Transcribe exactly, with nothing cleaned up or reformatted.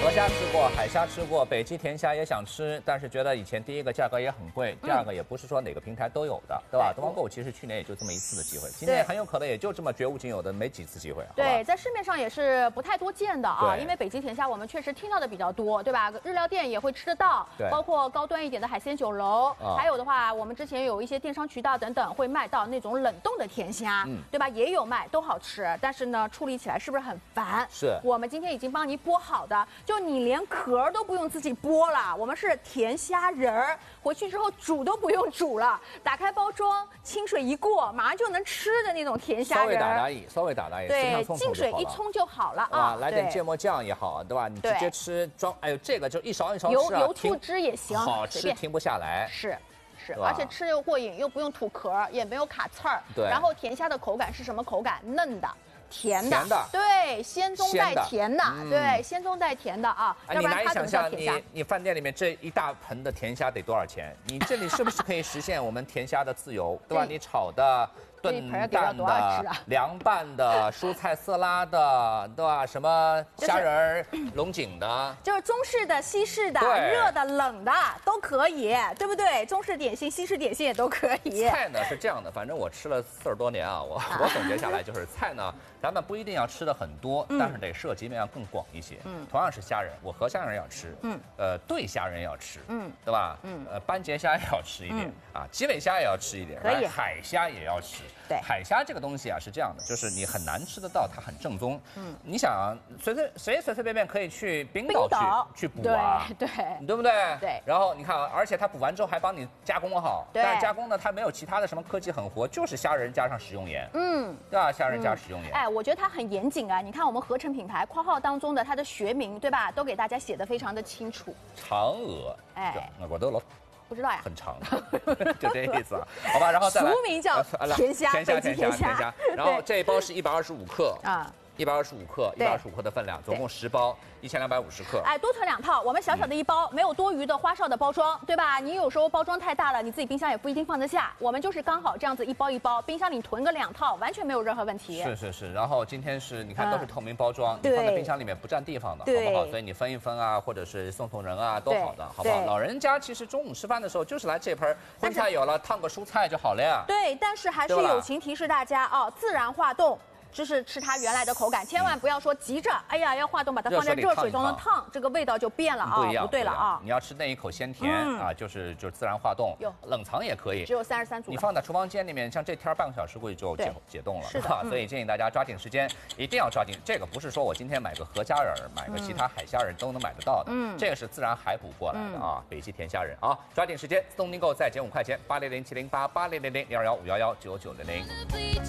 河虾吃过，海虾吃过，北极甜虾也想吃，但是觉得以前第一个价格也很贵，第二个也不是说哪个平台都有的，对吧？东方购其实去年也就这么一次的机会，今年很有可能也就这么绝无仅有的没几次机会。 对，在市面上也是不太多见的啊，因为北极甜虾我们确实听到的比较多，对吧？日料店也会吃得到，包括高端一点的海鲜酒楼，还有的话，我们之前有一些电商渠道等等会卖到那种冷冻的甜虾，嗯，对吧？也有卖，都好吃，但是呢，处理起来是不是很烦？ 是。我们今天已经帮你剥好的，就你连壳都不用自己剥了，我们是甜虾仁儿，回去之后煮都不用煮了，打开包装，清水一过，马上就能吃的那种甜虾仁。 稍微打打液，稍微打打液， 对，净水一冲就好了啊。 来点芥末酱也好，对吧？你直接吃装，哎呦，这个就一勺一勺吃啊，油油醋汁也行， 好吃停不下来。 是。是，而且吃又过瘾，又不用吐壳，也没有卡刺儿。 对。 然后甜虾的口感是什么口感？嫩的。甜的， 甜的， 对，鲜中带甜的，嗯、对，鲜中带甜的啊。 哎，你难以想象，你你饭店里面这一大盆的甜虾得多少钱？你这里是不是可以实现我们甜虾的自由，对吧？你炒的。炖蛋的、凉拌的、蔬菜色拉的，对吧？什么虾仁儿、龙井的， 就是中式的、西式的、热的、冷的都可以，对不对？中式点心、西式点心也都可以。 菜呢是这样的，反正我吃了四十多年啊，我我总结下来就是菜呢，咱们不一定要吃的很多，但是得涉及面要更广一些。嗯，同样是虾仁，我河虾仁要吃，嗯，呃，对虾仁要吃，嗯，对吧？嗯，呃，斑节虾也要吃一点啊，鸡尾虾也要吃一点， 可以， 海虾也要吃。 对， 海虾这个东西啊是这样的，就是你很难吃得到，它很正宗。嗯，你想随随谁随随便便可以去冰岛去去捕啊？ 对， 对不对？ 对。 然后你看啊，而且它捕完之后还帮你加工好，但是加工呢它没有其他的什么科技狠活，就是虾仁加上食用盐。嗯，对吧？虾仁加食用盐。 哎，我觉得它很严谨啊！你看我们合成品牌括号当中的它的学名，对吧？都给大家写得非常的清楚。 嫦娥，哎，我都老。 不知道呀， 很长，就这意思啊，好吧，然后再来， 俗名叫甜虾， 甜虾，甜虾，甜虾，然后这一包是一百二十五克啊。一百二十五克，一百二十五克的分量，总共十包，一千两百五十克。 哎，多囤两套，我们小小的一包，没有多余的花哨的包装，对吧？你有时候包装太大了，你自己冰箱也不一定放得下。我们就是刚好这样子一包一包，冰箱里囤个两套，完全没有任何问题。 是是是，然后今天是你看都是透明包装，你放在冰箱里面不占地方的，好不好？所以你分一分啊，或者是送送人啊，都好的，好不好？老人家其实中午吃饭的时候就是来这盆荤菜有了，烫个蔬菜就好了呀。 对，但是还是友情提示大家哦，自然化冻。就是吃它原来的口感，千万不要说急着，哎呀，要化冻把它放在热水中的烫，这个味道就变了啊， 不一样， 不对了啊！ 你要吃那一口鲜甜啊，就是就是自然化冻，冷藏也可以， 只有三十三组。 你放在厨房间里面，像这天半个小时估计就解解冻了，是吧？所以建议大家抓紧时间，一定要抓紧。这个不是说我今天买个河虾仁，买个其他海虾仁都能买得到的，嗯，这个是自然海捕过来的啊，北极甜虾仁啊，抓紧时间，自动订购再减五块钱，八零零七零八八零零零零二幺五幺幺九九零零。